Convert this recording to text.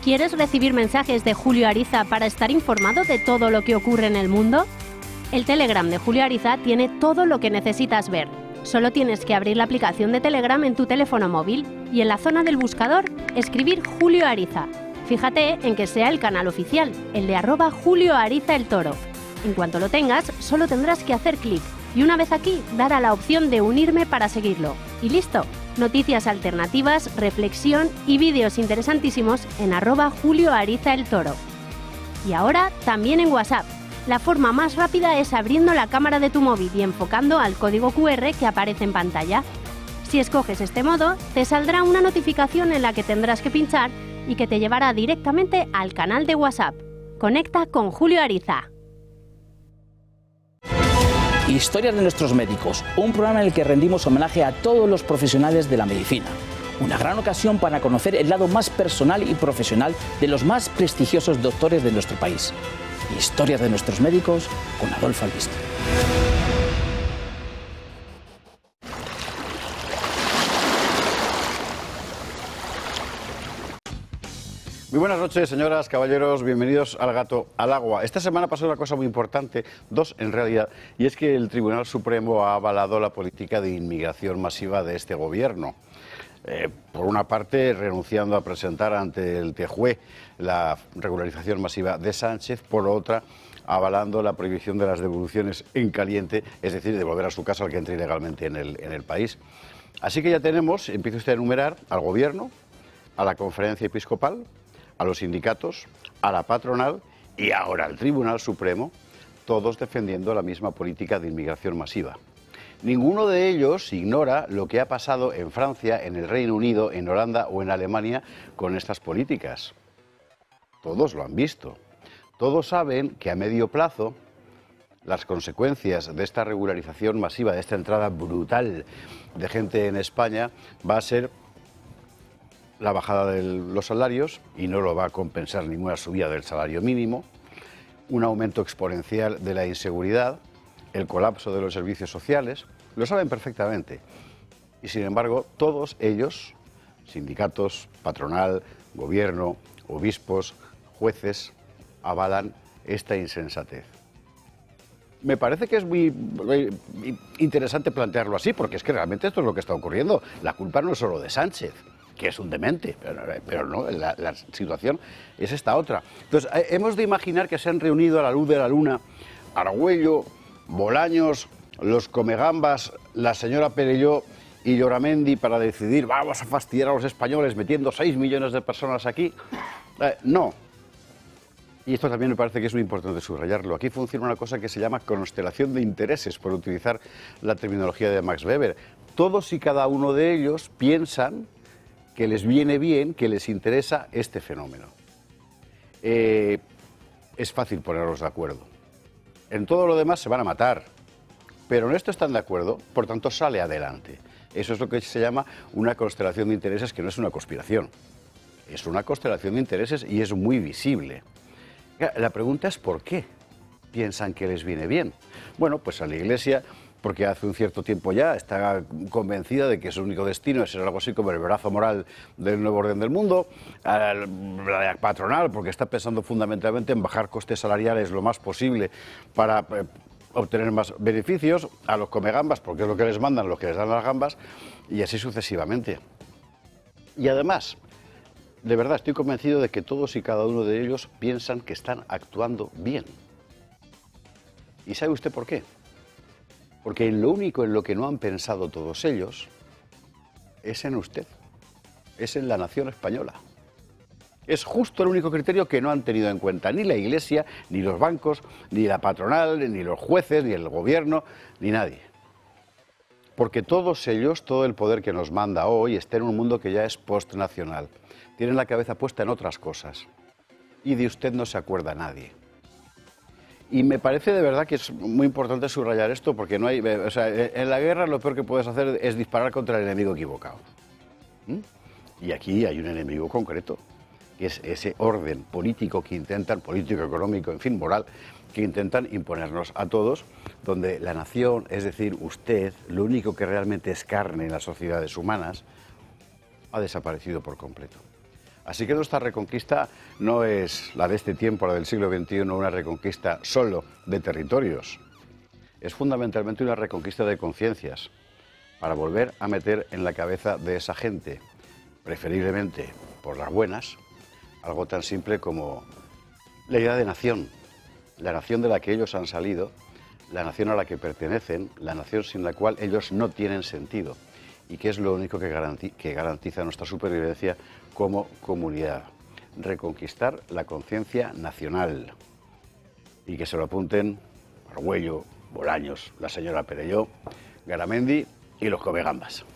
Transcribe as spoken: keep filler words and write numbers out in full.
¿Quieres recibir mensajes de Julio Ariza para estar informado de todo lo que ocurre en el mundo? El Telegram de Julio Ariza tiene todo lo que necesitas ver. Solo tienes que abrir la aplicación de Telegram en tu teléfono móvil y en la zona del buscador escribir Julio Ariza. Fíjate en que sea el canal oficial, el de arroba Julio Ariza el Toro. En cuanto lo tengas, solo tendrás que hacer clic y una vez aquí, dar a la opción de unirme para seguirlo. Y listo. Noticias alternativas, reflexión y vídeos interesantísimos en arroba Julio Ariza el Toro. Y ahora también en WhatsApp. La forma más rápida es abriendo la cámara de tu móvil y enfocando al código cu erre que aparece en pantalla. Si escoges este modo, te saldrá una notificación en la que tendrás que pinchar y que te llevará directamente al canal de WhatsApp. Conecta con Julio Ariza. Historias de nuestros médicos, un programa en el que rendimos homenaje a todos los profesionales de la medicina. Una gran ocasión para conocer el lado más personal y profesional de los más prestigiosos doctores de nuestro país. Historias de nuestros médicos con Adolfo Albiste. Muy buenas noches, señoras, caballeros, bienvenidos al Gato al Agua. Esta semana pasó una cosa muy importante, dos en realidad, y es que el Tribunal Supremo ha avalado la política de inmigración masiva de este gobierno. Eh, por una parte, renunciando a presentar ante el T J U E la regularización masiva de Sánchez, por otra, avalando la prohibición de las devoluciones en caliente, es decir, devolver a su casa al que entre ilegalmente en el, en el país. Así que ya tenemos, empieza usted a enumerar, al gobierno, a la conferencia episcopal, a los sindicatos, a la patronal y ahora al Tribunal Supremo, todos defendiendo la misma política de inmigración masiva. Ninguno de ellos ignora lo que ha pasado en Francia, en el Reino Unido, en Holanda o en Alemania con estas políticas. Todos lo han visto. Todos saben que a medio plazo las consecuencias de esta regularización masiva, de esta entrada brutal de gente en España, va a ser la bajada de los salarios, y no lo va a compensar ninguna subida del salario mínimo, un aumento exponencial de la inseguridad, el colapso de los servicios sociales, lo saben perfectamente. Y sin embargo, todos ellos, sindicatos, patronal, gobierno, obispos, jueces, avalan esta insensatez. Me parece que es muy, muy interesante plantearlo así, porque es que realmente esto es lo que está ocurriendo. La culpa no es solo de Sánchez, que es un demente, pero, pero no, la, la situación es esta otra. Entonces, hemos de imaginar que se han reunido a la luz de la luna Argüello, Bolaños, los Comegambas, la señora Perelló y Lloramendi para decidir, vamos a fastidiar a los españoles metiendo seis millones de personas aquí. Eh, no. Y esto también me parece que es muy importante subrayarlo. Aquí funciona una cosa que se llama constelación de intereses, por utilizar la terminología de Max Weber. Todos y cada uno de ellos piensan que les viene bien, que les interesa este fenómeno. Eh, es fácil ponerlos de acuerdo. En todo lo demás se van a matar, pero en esto están de acuerdo, por tanto sale adelante. Eso es lo que se llama una constelación de intereses, que no es una conspiración. Es una constelación de intereses y es muy visible. La pregunta es ¿por qué piensan que les viene bien? Bueno, pues a la Iglesia, porque hace un cierto tiempo ya está convencida de que su único destino es ser algo así como el brazo moral del nuevo orden del mundo, a la patronal, porque está pensando fundamentalmente en bajar costes salariales lo más posible para eh, obtener más beneficios, a los comegambas, porque es lo que les mandan, los que les dan las gambas, y así sucesivamente. Y además, de verdad, estoy convencido de que todos y cada uno de ellos piensan que están actuando bien. ¿Y sabe usted por qué? Porque en lo único en lo que no han pensado todos ellos es en usted, es en la nación española. Es justo el único criterio que no han tenido en cuenta ni la Iglesia, ni los bancos, ni la patronal, ni los jueces, ni el gobierno, ni nadie. Porque todos ellos, todo el poder que nos manda hoy, está en un mundo que ya es postnacional. Tienen la cabeza puesta en otras cosas. Y de usted no se acuerda nadie. Y me parece de verdad que es muy importante subrayar esto, porque no hay, o sea, en la guerra lo peor que puedes hacer es disparar contra el enemigo equivocado. ¿Mm? Y aquí hay un enemigo concreto, que es ese orden político que intentan, político, económico, en fin, moral, que intentan imponernos a todos, donde la nación, es decir, usted, lo único que realmente es carne en las sociedades humanas, ha desaparecido por completo. Así que nuestra reconquista no es la de este tiempo, la del siglo veintiuno, una reconquista solo de territorios. Es fundamentalmente una reconquista de conciencias, para volver a meter en la cabeza de esa gente, preferiblemente por las buenas, algo tan simple como la idea de nación, la nación de la que ellos han salido, la nación a la que pertenecen, la nación sin la cual ellos no tienen sentido y que es lo único que garantiza, que garantiza nuestra supervivencia como comunidad. Reconquistar la conciencia nacional y que se lo apunten Argüello, Bolaños, la señora Perelló, Garamendi y los Comegambas.